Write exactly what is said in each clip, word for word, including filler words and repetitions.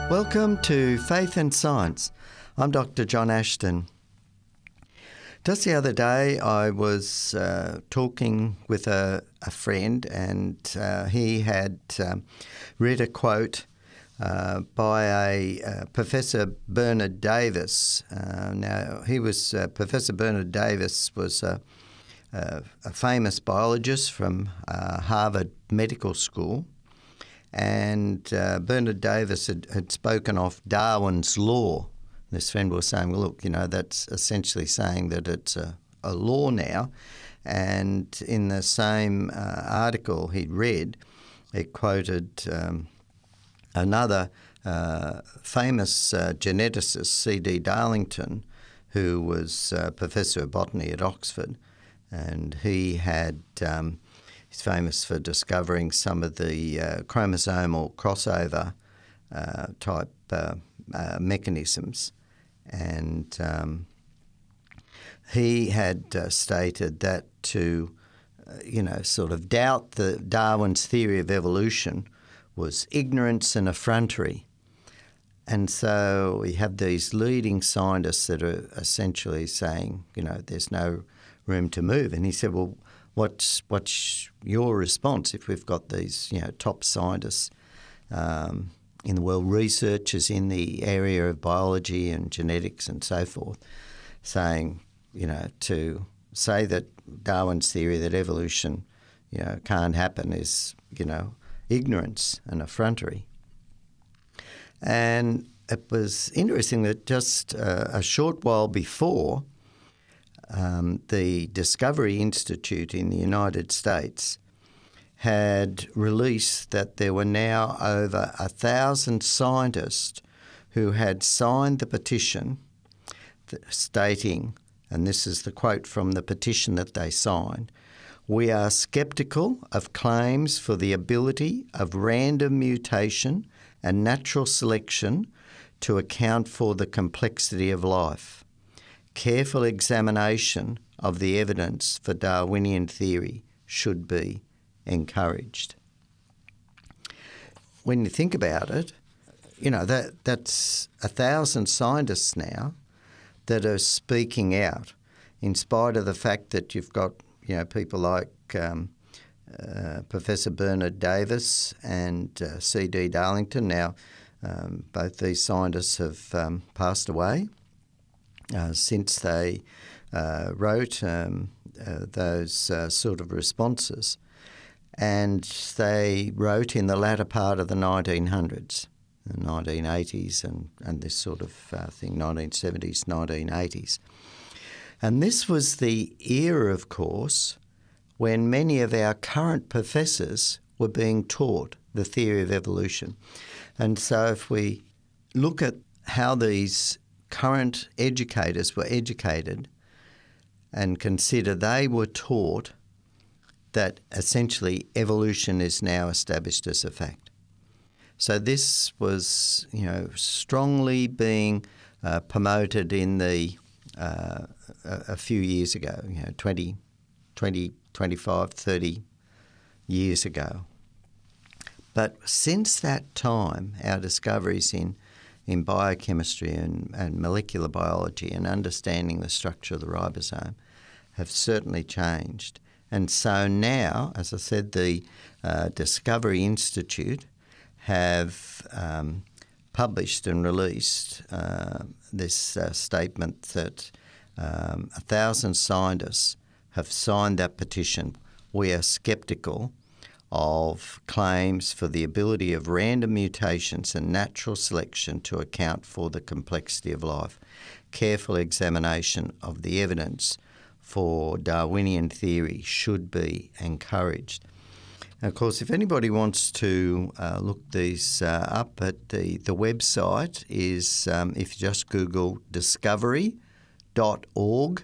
Welcome to Faith and Science. I'm Doctor John Ashton. Just the other day I was uh, talking with a, a friend and uh, he had um, read a quote uh, by a uh, Professor Bernard Davis. Uh, now, he was uh, Professor Bernard Davis was a, a, a famous biologist from uh, Harvard Medical School. And uh, Bernard Davis had, had spoken of Darwin's law. This friend was saying, well, look, you know, that's essentially saying that it's a, a law now. And in the same uh, article he'd read, it quoted um, another uh, famous uh, geneticist, C D Darlington, who was uh, Professor of Botany at Oxford. And he had... Um, He's famous for discovering some of the uh, chromosomal crossover uh, type uh, uh, mechanisms. And um, he had uh, stated that to, uh, you know, sort of doubt the Darwin's theory of evolution was ignorance and effrontery. And so we have these leading scientists that are essentially saying, you know, there's no room to move. And he said, well, What's what's your response if we've got these, you know, top scientists um, in the world, researchers in the area of biology and genetics and so forth, saying, you know, to say that Darwin's theory that evolution, you know, can't happen is, you know, ignorance and effrontery. And it was interesting that just uh, a short while before, Um, the Discovery Institute in the United States had released that there were now over a thousand scientists who had signed the petition stating, and this is the quote from the petition that they signed, "We are sceptical of claims for the ability of random mutation and natural selection to account for the complexity of life. Careful examination of the evidence for Darwinian theory should be encouraged." When you think about it, you know, that that's a thousand scientists now that are speaking out in spite of the fact that you've got, you know, people like um, uh, Professor Bernard Davis and uh, C D Darlington. Now, um, both these scientists have um, passed away. Uh, since they uh, wrote um, uh, those uh, sort of responses. And they wrote in the latter part of the nineteen hundreds, the nineteen eighties and, and this sort of uh, thing, nineteen seventies, nineteen eighties. And this was the era, of course, when many of our current professors were being taught the theory of evolution. And so if we look at how these current educators were educated and consider they were taught that essentially evolution is now established as a fact. So this was, you know, strongly being uh, promoted in the uh, a, a few years ago, you know, twenty, twenty, twenty-five, thirty years ago. But since that time, our discoveries in in biochemistry and, and molecular biology and understanding the structure of the ribosome have certainly changed. And so now, as I said, the uh, Discovery Institute have um, published and released uh, this uh, statement that um, a thousand scientists have signed that petition. We are sceptical of claims for the ability of random mutations and natural selection to account for the complexity of life. Careful examination of the evidence for Darwinian theory should be encouraged. And of course, if anybody wants to uh, look these uh, up, at the, the website is, um, if you just Google discovery dot org,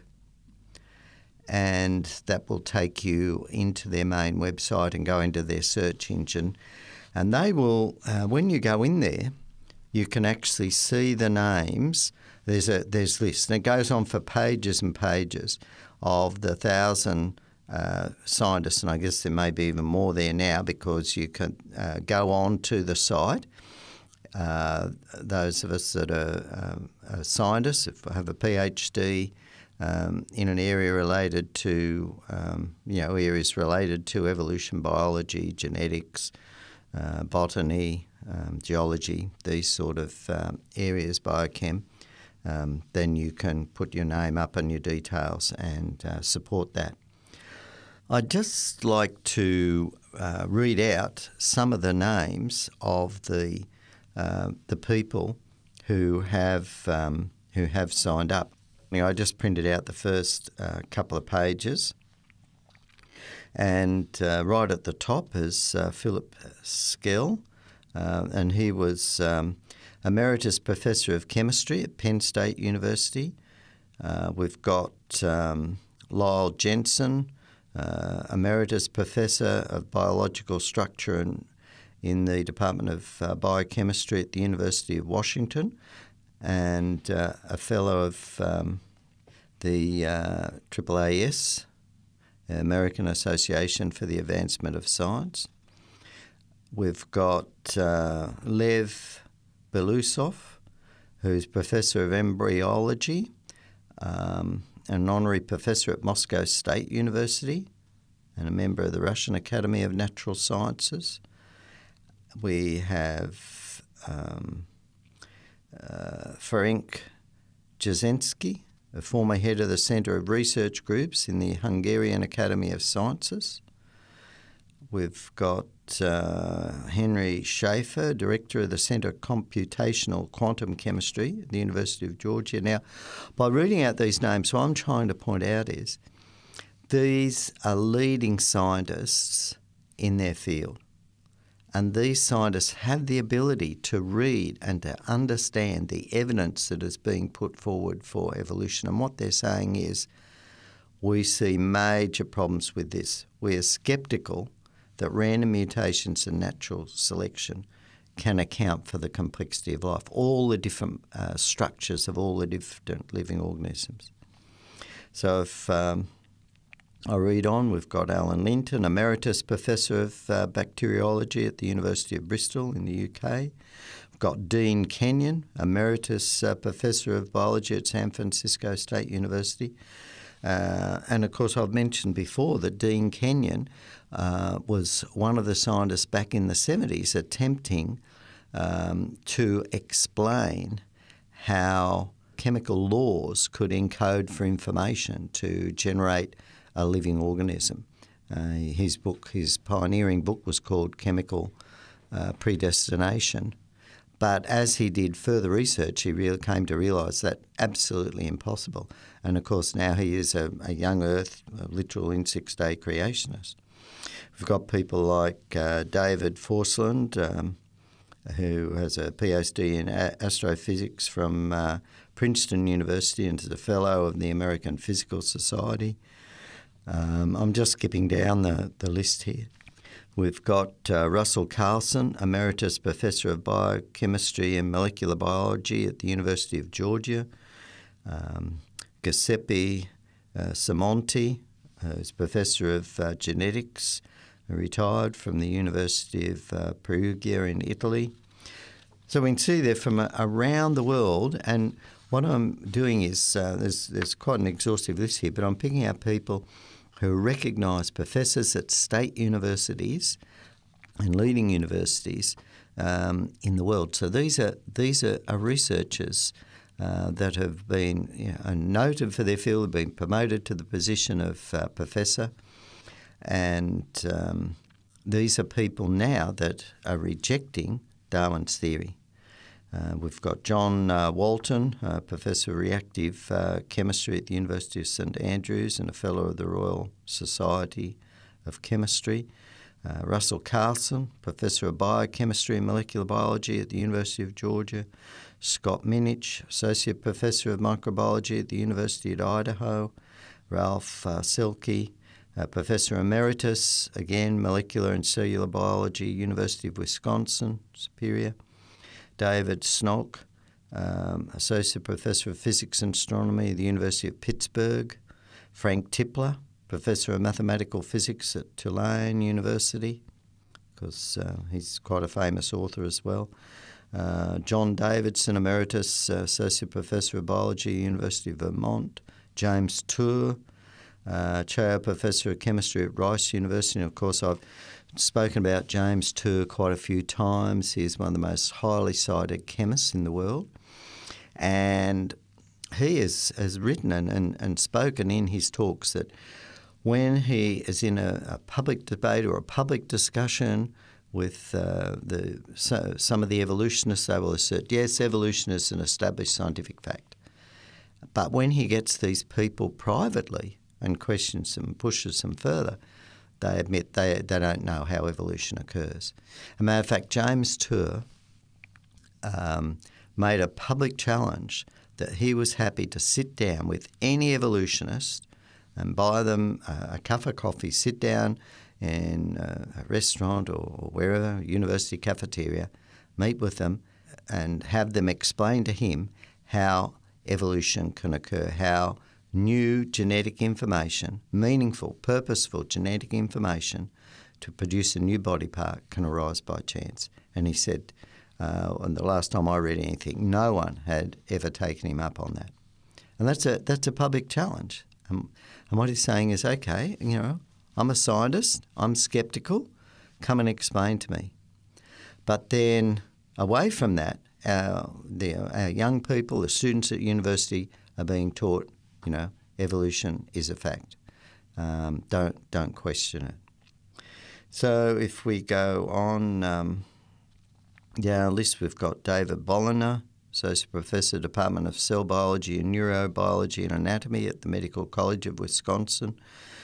and that will take you into their main website and go into their search engine. And they will, uh, when you go in there, you can actually see the names. There's a there's this, and it goes on for pages and pages of the thousand uh, scientists, and I guess there may be even more there now because you can uh, go on to the site uh, those of us that are, um, are scientists, if I have a PhD um, in an area related to, um, you know, areas related to evolution biology, genetics, uh, botany, um, geology, these sort of um, areas, biochem, um, then you can put your name up and your details and uh, support that. I'd just like to uh, read out some of the names of the uh, the people who have um, who have signed up. I just printed out the first uh, couple of pages, and uh, right at the top is uh, Philip Skell, uh, and he was um, Emeritus Professor of Chemistry at Penn State University. Uh, we've got um, Lyle Jensen, uh, Emeritus Professor of Biological Structure in, in the Department of uh, Biochemistry at the University of Washington, and uh, a Fellow of um, the uh, A A A S, American Association for the Advancement of Science. We've got uh, Lev Belousov, who's Professor of Embryology, um, an honorary professor at Moscow State University, and a member of the Russian Academy of Natural Sciences. We have um, uh, Ferenc Jasenski, a former head of the Centre of Research Groups in the Hungarian Academy of Sciences. We've got uh, Henry Schaefer, Director of the Centre of Computational Quantum Chemistry at the University of Georgia. Now, by reading out these names, what I'm trying to point out is these are leading scientists in their field. And these scientists have the ability to read and to understand the evidence that is being put forward for evolution. And what they're saying is, we see major problems with this. We are sceptical that random mutations and natural selection can account for the complexity of life, all the different uh, structures of all the different living organisms. So if um, I read on, we've got Alan Linton, Emeritus Professor of uh, Bacteriology at the University of Bristol in the U K. We've got Dean Kenyon, Emeritus uh, Professor of Biology at San Francisco State University. Uh, and, of course, I've mentioned before that Dean Kenyon uh, was one of the scientists back in the seventies attempting um, to explain how chemical laws could encode for information to generate a living organism. Uh, his book, his pioneering book, was called Chemical uh, Predestination. But as he did further research, he really came to realise that absolutely impossible. And of course, now he is a, a young Earth, a literal in six-day creationist. We've got people like uh, David Forslund, um, who has a PhD in a- astrophysics from uh, Princeton University and is a fellow of the American Physical Society. Um, I'm just skipping down the, the list here. We've got uh, Russell Carlson, Emeritus Professor of Biochemistry and Molecular Biology at the University of Georgia. Um, Giuseppe uh, Simonti, who's Professor of uh, Genetics, retired from the University of uh, Perugia in Italy. So we can see they're from uh, around the world, and what I'm doing is, uh, there's, there's quite an exhaustive list here, but I'm picking out people who are recognised professors at state universities and leading universities um, in the world. So these are these are, are researchers uh, that have been you know, noted for their field, have been promoted to the position of uh, professor, and um, these are people now that are rejecting Darwin's theory. Uh, we've got John uh, Walton, uh, Professor of Reactive uh, Chemistry at the University of St Andrews and a Fellow of the Royal Society of Chemistry. Uh, Russell Carlson, Professor of Biochemistry and Molecular Biology at the University of Georgia. Scott Minich, Associate Professor of Microbiology at the University of Idaho. Ralph uh, Selke, uh, Professor Emeritus, again, Molecular and Cellular Biology, University of Wisconsin, Superior. David Snolk, um, Associate Professor of Physics and Astronomy at the University of Pittsburgh. Frank Tipler, Professor of Mathematical Physics at Tulane University, because uh, he's quite a famous author as well. Uh, John Davidson, Emeritus uh, Associate Professor of Biology, University of Vermont. James Tour, uh, Chair Professor of Chemistry at Rice University. And of course, I've spoken about James Tour quite a few times. He's one of the most highly cited chemists in the world. And he has, has written and, and, and spoken in his talks that when he is in a, a public debate or a public discussion with uh, the so, some of the evolutionists, they will assert, yes, evolution is an established scientific fact. But when he gets these people privately and questions them, pushes them further, they admit they, they don't know how evolution occurs. As a matter of fact, James Tour um, made a public challenge that he was happy to sit down with any evolutionist and buy them a, a cup of coffee, sit down in a restaurant or wherever, university cafeteria, meet with them and have them explain to him how evolution can occur, how new genetic information, meaningful, purposeful genetic information to produce a new body part can arise by chance. And he said, uh, and the last time I read anything, no one had ever taken him up on that. And that's a that's a public challenge. Um, and what he's saying is, okay, you know, I'm a scientist, I'm sceptical, come and explain to me. But then away from that, our, the, our young people, the students at university are being taught, you know, evolution is a fact. Um, don't don't question it. So if we go on um, yeah, our list, we've got David Bolliner, Associate Professor, Department of Cell Biology and Neurobiology and Anatomy at the Medical College of Wisconsin.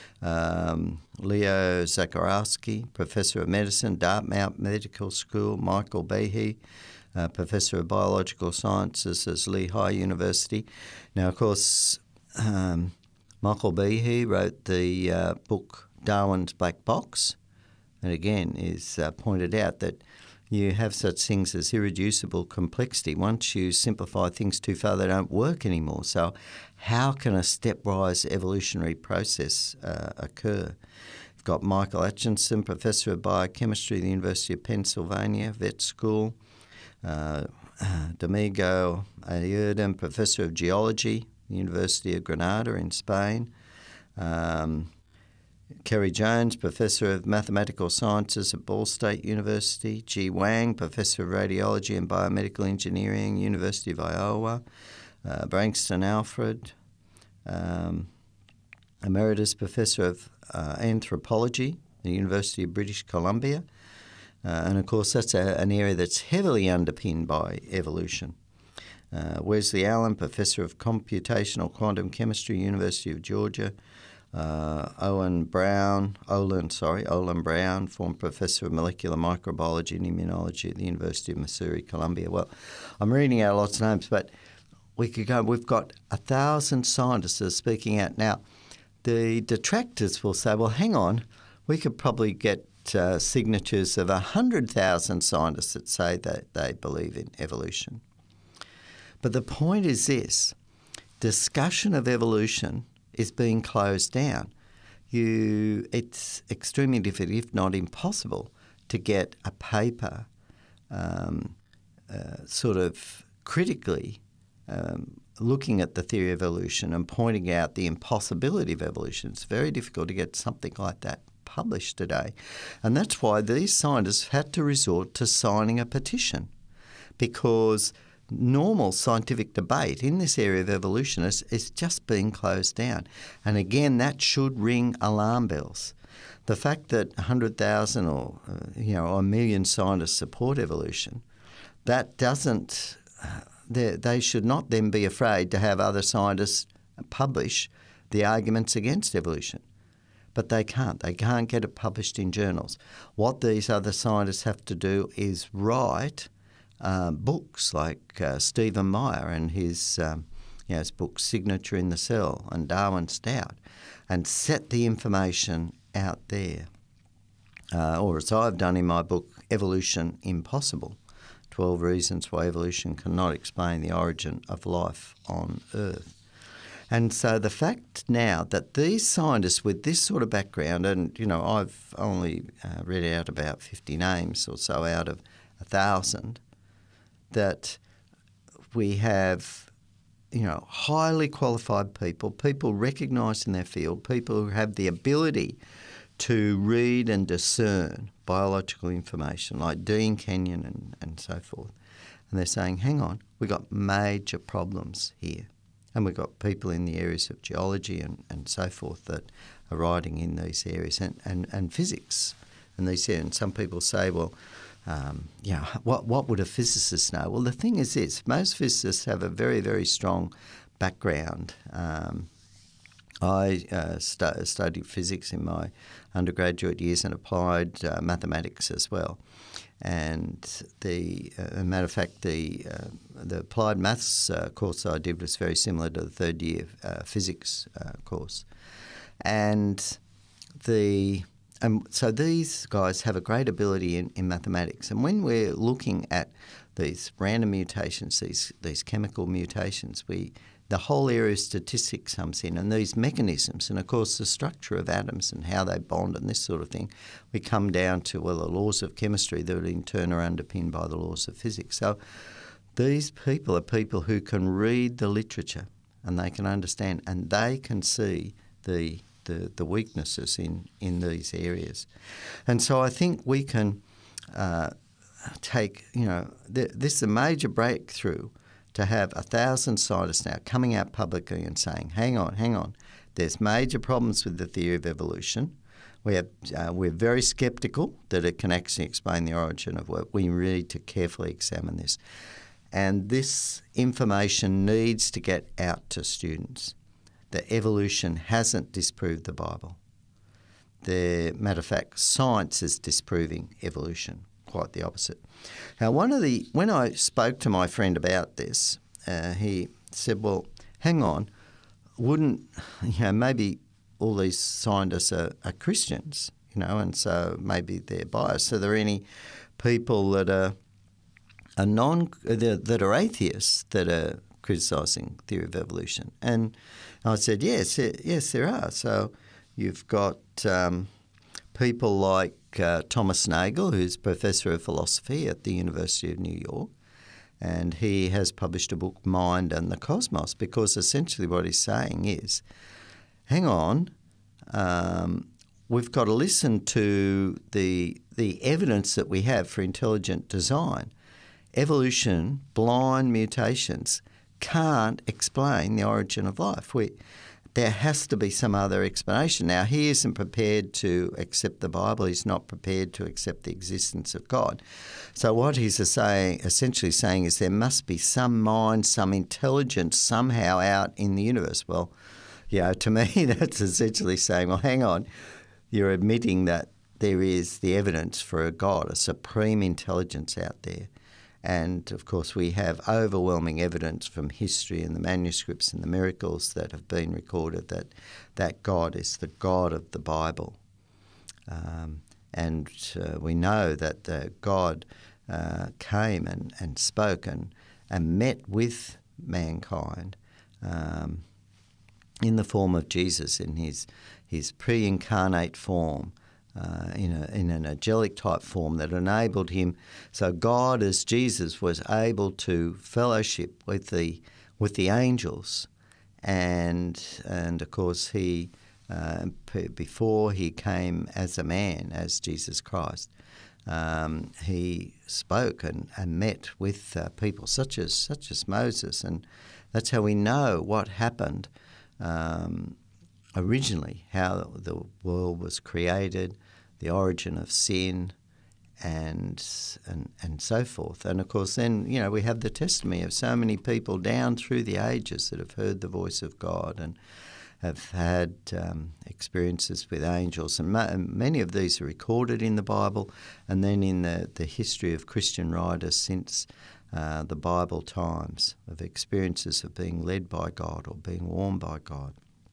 Um, Leo Zacharowski, Professor of Medicine, Dartmouth Medical School. Michael Behe, uh, Professor of Biological Sciences at Lehigh University. Now, of course, um, Michael Behe wrote the uh, book Darwin's Black Box, and again is uh, pointed out that you have such things as irreducible complexity. Once you simplify things too far, they don't work anymore. So how can a stepwise evolutionary process uh, occur? We've got Michael Atchison, Professor of Biochemistry at the University of Pennsylvania, Vet School. Uh, Domingo Ayerden, Professor of Geology, University of Granada in Spain. Um, Kerry Jones, Professor of Mathematical Sciences at Ball State University. Ji Wang, Professor of Radiology and Biomedical Engineering, University of Iowa. Uh, Brankston Alfred, um, Emeritus Professor of uh, Anthropology at the University of British Columbia. Uh, and of course, that's a, an area that's heavily underpinned by evolution. Uh, Wesley Allen, Professor of Computational Quantum Chemistry, University of Georgia. Uh, Owen Brown, Olin, sorry, Olin Brown, former Professor of Molecular Microbiology and Immunology at the University of Missouri, Columbia. Well, I'm reading out lots of names, but we could go. We've got a thousand scientists speaking out. Now, the detractors will say, well, hang on, we could probably get uh, signatures of one hundred thousand scientists that say that they believe in evolution. But the point is this, discussion of evolution is being closed down. You, it's extremely difficult, if not impossible, to get a paper um, uh, sort of critically um, looking at the theory of evolution and pointing out the impossibility of evolution. It's very difficult to get something like that published today. And that's why these scientists had to resort to signing a petition, because normal scientific debate in this area of evolution is, is just being closed down. And again, that should ring alarm bells. The fact that one hundred thousand or uh, you know a million scientists support evolution, that doesn't, uh, they, they should not then be afraid to have other scientists publish the arguments against evolution. But they can't. They can't get it published in journals. What these other scientists have to do is write Uh, books like uh, Stephen Meyer and his, um, you know, his book Signature in the Cell and Darwin's Doubt, and set the information out there. Uh, or as I've done in my book, Evolution Impossible, twelve Reasons Why Evolution Cannot Explain the Origin of Life on Earth. And so the fact now that these scientists with this sort of background, and, you know, I've only uh, read out about fifty names or so out of a thousand, that we have, you know, highly qualified people, people recognised in their field, people who have the ability to read and discern biological information, like Dean Kenyon and, and so forth. And they're saying, hang on, we've got major problems here. And we've got people in the areas of geology and, and so forth that are writing in these areas, and, and, and physics. And these and some people say, well, um, you know, what, what would a physicist know? Well, the thing is this, most physicists have a very, very strong background. Um, I uh, stu- studied physics in my undergraduate years and applied uh, mathematics as well. And the, uh, as a matter of fact, the uh, the applied maths uh, course I did was very similar to the third year uh, physics uh, course. And the and so these guys have a great ability in, in mathematics. And when we're looking at these random mutations, these these chemical mutations, we the whole area of statistics comes in, and these mechanisms, and of course the structure of atoms and how they bond and this sort of thing, we come down to, well, the laws of chemistry that in turn are underpinned by the laws of physics. So these people are people who can read the literature and they can understand, and they can see the the, the weaknesses in, in these areas. And so I think we can uh, take, you know, th- this is a major breakthrough to have a thousand scientists now coming out publicly and saying, hang on, hang on, there's major problems with the theory of evolution. We have, uh, we're very sceptical that it can actually explain the origin of work. We need to carefully examine this. And this information needs to get out to students. That evolution hasn't disproved the Bible. The matter of fact, science is disproving evolution. Quite the opposite. Now, one of the when I spoke to my friend about this, uh, he said, "Well, hang on, wouldn't you know maybe all these scientists are, are Christians, you know, and so maybe they're biased. So, are there any people that are are non that are atheists that are criticising theory of evolution?" And I said, "Yes, yes, there are. So, you've got um, people like." Uh, Thomas Nagel, who's Professor of Philosophy at the University of New York, and he has published a book, Mind and the Cosmos, because essentially what he's saying is, hang on, um, we've got to listen to the the evidence that we have for intelligent design. Evolution, blind mutations, can't explain the origin of life. We There has to be some other explanation. Now, he isn't prepared to accept the Bible. He's not prepared to accept the existence of God. So what he's saying, essentially saying is there must be some mind, some intelligence somehow out in the universe. Well, you know, to me, that's essentially saying, well, hang on, you're admitting that there is the evidence for a God, a supreme intelligence out there. And, of course, we have overwhelming evidence from history and the manuscripts and the miracles that have been recorded that that God is the God of the Bible. Um, and uh, we know that uh, God uh, came and, and spoke and, and met with mankind um, in the form of Jesus, in his, his pre-incarnate form. Uh, in, a, in an angelic type form that enabled him. So God, as Jesus, was able to fellowship with the with the angels, and and of course he uh, p- before he came as a man, as Jesus Christ, um, he spoke and, and met with uh, people such as such as Moses, and that's how we know what happened. Um, Originally, how the world was created, the origin of sin, and and and so forth. And of course, then you know we have the testimony of so many people down through the ages that have heard the voice of God and have had um, experiences with angels, and, ma- and many of these are recorded in the Bible, and then in the the history of Christian writers since uh, the Bible times of experiences of being led by God or being warned by God.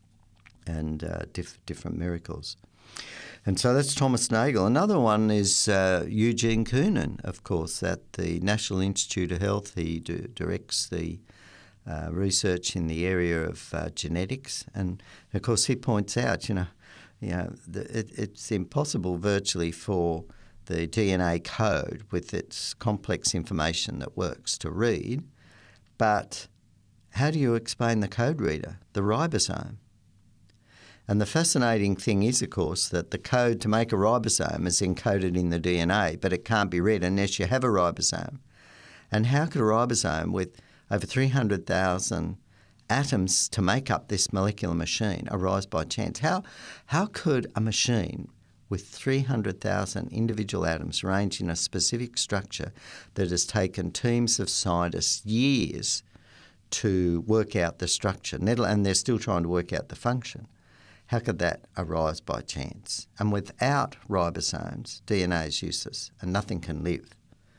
And uh, diff- different miracles. And so that's Thomas Nagel. Another one is uh, Eugene Koonin, of course, at the National Institute of Health. He d- directs the uh, research in the area of uh, genetics. And, of course, he points out, you know, you know the, it, it's impossible virtually for the D N A code with its complex information that works to read, but how do you explain the code reader, the ribosome? And the fascinating thing is, of course, that the code to make a ribosome is encoded in the D N A, but it can't be read unless you have a ribosome. And how could a ribosome with over three hundred thousand atoms to make up this molecular machine arise by chance? How, how could a machine with three hundred thousand individual atoms arranged in a specific structure that has taken teams of scientists years to work out the structure, and they're still trying to work out the function, how could that arise by chance? And without ribosomes, D N A is useless and nothing can live.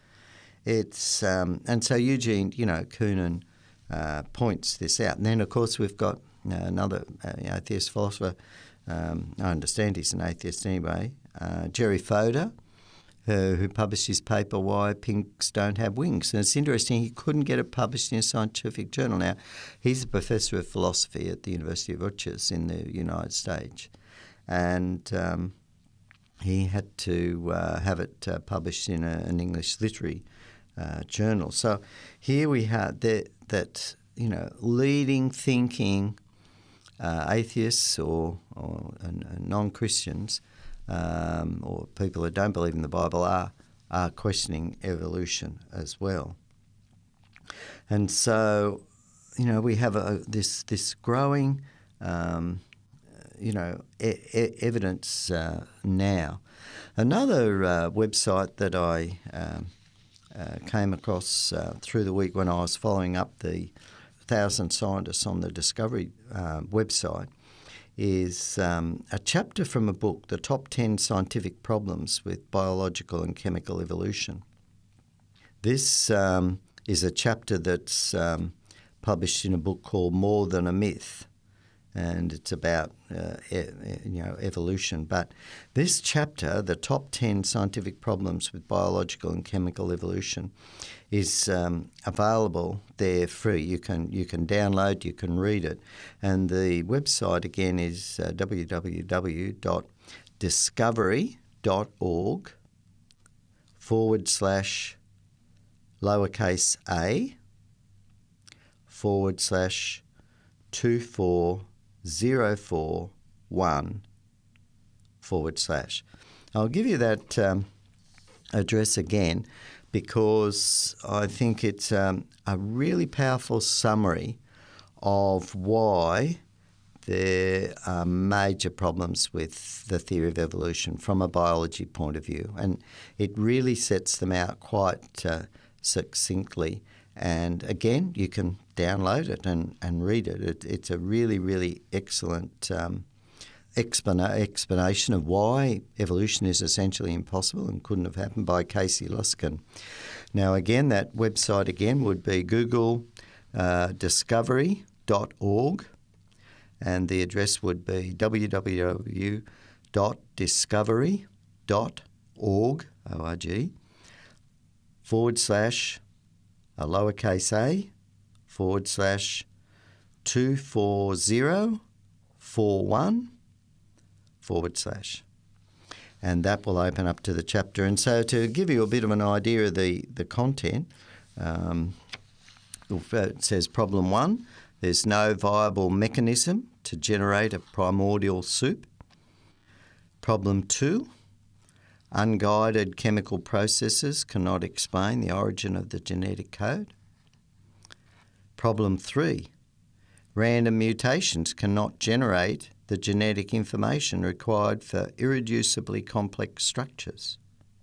It's um, and so Eugene, you know, Koonin uh, points this out. And then, of course, we've got uh, another uh, atheist philosopher. Um, I understand he's an atheist anyway. Uh, Jerry Fodor, uh, who published his paper "Why Pinks Don't Have Wings," and it's interesting he couldn't get it published in a scientific journal. Now, he's a professor of philosophy at the University of Utrecht in the United States, and um, he had to uh, have it uh, published in a, an English literary uh, journal. So here we have that, that you know, leading thinking uh, atheists or, or uh, non-Christians um, or people who don't believe in the Bible are are questioning evolution as well. And so, you know, we have a, this this growing, um, you know, e- e- evidence uh, now. Another uh, website that I um, uh, came across uh, through the week when I was following up the Thousand Scientists on the Discovery uh, website is um, a chapter from a book, The Top ten Scientific Problems with Biological and Chemical Evolution. This um, is a chapter that's um, published in a book called More Than a Myth, and it's about uh, e- you know evolution. But this chapter, The Top ten Scientific Problems with Biological and Chemical Evolution, is um, available there free. You can you can download, you can read it. And the website again is uh, w w w dot discovery dot org forward slash lowercase a forward slash two four zero four one forward slash. I'll give you that um, address again, because I think it's um, a really powerful summary of why there are major problems with the theory of evolution from a biology point of view. And it really sets them out quite uh, succinctly. And again, you can download it and, and read it. it. It's a really, really excellent um, Explana- explanation of why evolution is essentially impossible and couldn't have happened by Casey Luskin. Now, again, that website again would be Google uh, discovery dot org, and the address would be w w w dot discovery dot org, O R G, forward slash a lowercase a forward slash two four zero four one forward slash. And that will open up to the chapter. And so to give you a bit of an idea of the, the content, um, it says problem one, there's no viable mechanism to generate a primordial soup. Problem two, unguided chemical processes cannot explain the origin of the genetic code. Problem three, random mutations cannot generate the genetic information required for irreducibly complex structures.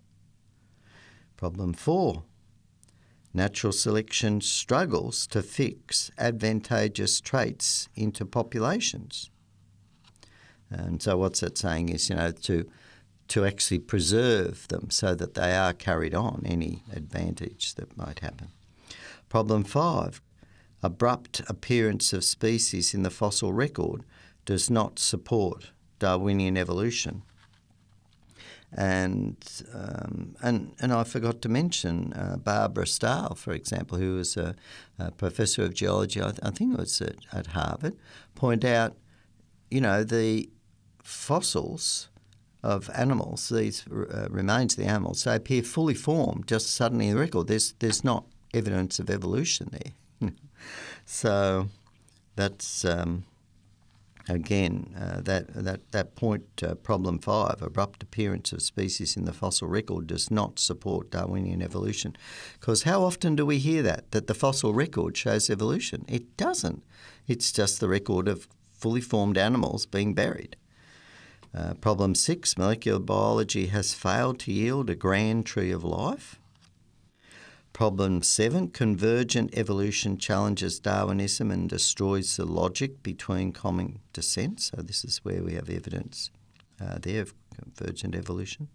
Problem four, natural selection struggles to fix advantageous traits into populations. And so what's that saying is, you know, to to actually preserve them so that they are carried on, any advantage that might happen. Problem five, abrupt appearance of species in the fossil record does not support Darwinian evolution. And um, and and I forgot to mention uh, Barbara Stahl, for example, who was a, a professor of geology, I, th- I think it was at, at Harvard, point out, you know, the fossils of animals, these uh, remains of the animals, they appear fully formed just suddenly in the record. There's there's not evidence of evolution there. So that's um, again uh, that that that point, uh, problem five, abrupt appearance of species in the fossil record does not support Darwinian evolution. Because how often do we hear that that the fossil record shows evolution? It doesn't. It's just the record of fully formed animals being buried. Uh, problem six, molecular biology has failed to yield a grand tree of life. Problem seven, convergent evolution challenges Darwinism and destroys the logic between common descent. So this is where we have evidence uh, there of convergent evolution.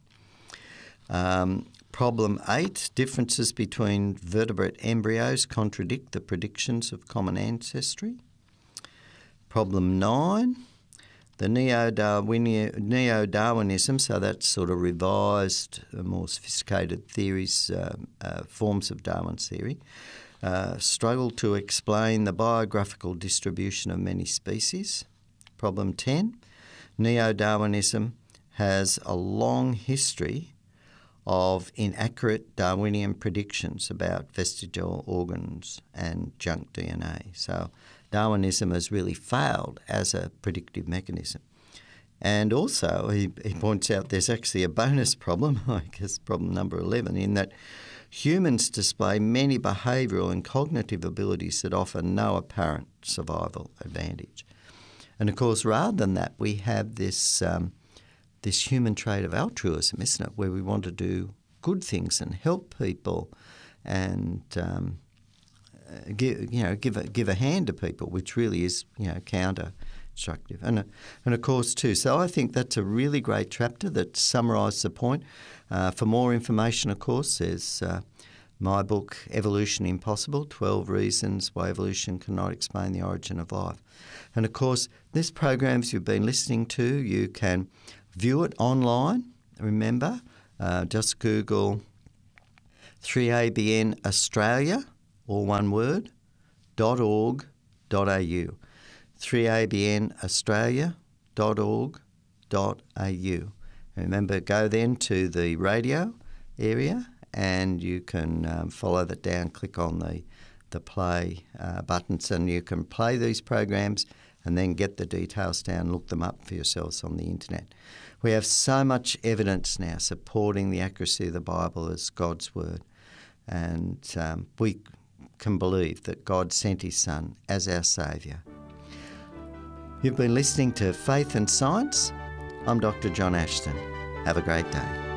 Um, problem eight, differences between vertebrate embryos contradict the predictions of common ancestry. Problem nine, the Neo-Darwinian, Neo-Darwinism, so that's sort of revised, uh, more sophisticated theories, uh, uh, forms of Darwin's theory, uh, struggle to explain the biographical distribution of many species. Problem ten, Neo-Darwinism has a long history of inaccurate Darwinian predictions about vestigial organs and junk D N A. So Darwinism has really failed as a predictive mechanism. And also, he, he points out there's actually a bonus problem, I guess problem number eleven, in that humans display many behavioural and cognitive abilities that offer no apparent survival advantage. And of course, rather than that, we have this um, this human trait of altruism, isn't it, where we want to do good things and help people and um, give you know give a, give a hand to people, which really is you know counter-instructive. And and of course too. So I think that's a really great chapter that summarised the point. Uh, for more information, of course, there's uh, my book Evolution Impossible: twelve Reasons Why Evolution Cannot Explain the Origin of Life. And of course, this programs you've been listening to, you can view it online. Remember, uh, just Google three A B N Australia, all one word, .org.au. three A B N Australia dot org dot A U. Remember, go then to the radio area and you can um, follow that down, click on the, the play uh, buttons, and you can play these programs and then get the details down, look them up for yourselves on the internet. We have so much evidence now supporting the accuracy of the Bible as God's Word. And um, we can believe that God sent His Son as our Saviour. You've been listening to Faith and Science. I'm Doctor John Ashton. Have a great day.